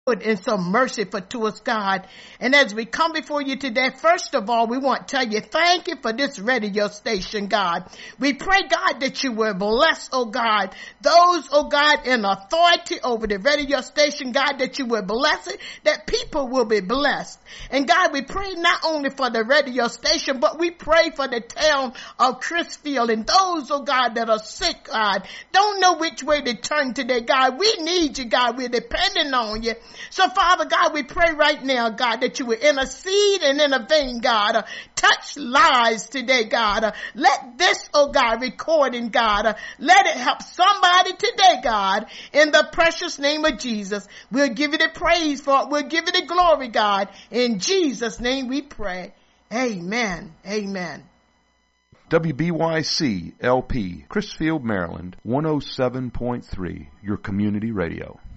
and so merciful to us, God. And as we come before you today, first of all, we want to tell you thank you for this radio station, God. We pray, God, that you will bless, oh God, those, oh God, in authority over the radio station, God, that you will bless it, that people will be blessed. And God, we pray not only for the radio station, but we pray for the town of Chrisfield and those, oh God, that are sick, God, don't know which way to turn today, God. We need you, God. We're depending on you. So, Father God, we pray right now, God, that you will intercede and intervene, God. Touch lives today, God. Let this, oh God, recording, God, let it help somebody today, God. In the precious name of Jesus, we'll give you the praise for it. We'll give you the glory, God. In Jesus' name we pray. Amen. Amen. WBYC LP, Chrisfield, Maryland, 107.3, your community radio.